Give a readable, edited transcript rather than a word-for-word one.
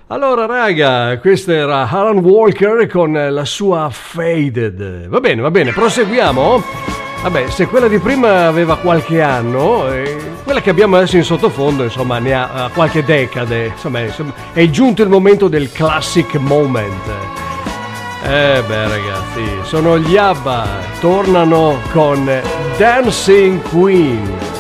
Allora, raga, questo era Alan Walker con la sua Faded. Va bene, proseguiamo. Vabbè, se quella di prima aveva qualche anno, quella che abbiamo adesso in sottofondo, insomma, ne ha qualche decade. Insomma, è giunto il momento del classic moment. Ragazzi, sono gli ABBA, tornano con Dancing Queen.